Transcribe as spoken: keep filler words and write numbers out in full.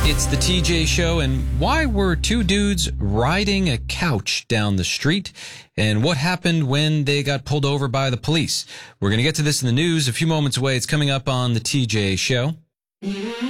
It's the T J Show, and why were two dudes riding a couch down the street, and what happened when they got pulled over by the police? We're going to get to this in the news a few moments away. It's coming up on the T J Show.